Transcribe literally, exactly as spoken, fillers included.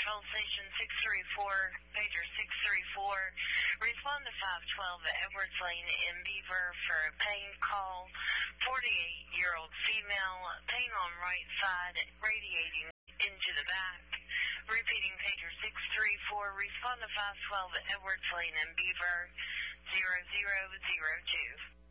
control station six three four, pager six three four. Respond to five twelve Edwards Lane in Beaver for a pain call. forty-eight-year-old female, pain on right side, radiating into the back. Repeating pager six three four, respond to five twelve Edwards Lane in Beaver, zero zero zero two.